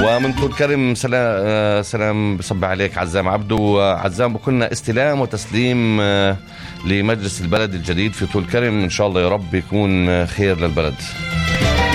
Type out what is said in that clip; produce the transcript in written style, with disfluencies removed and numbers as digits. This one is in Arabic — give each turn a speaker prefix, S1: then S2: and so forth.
S1: ومن طول كرم سلام بصب عليك عزام عبدو. عزام بكلنا استلام وتسليم لمجلس البلد الجديد في طول كرم، إن شاء الله يا رب يكون خير للبلد.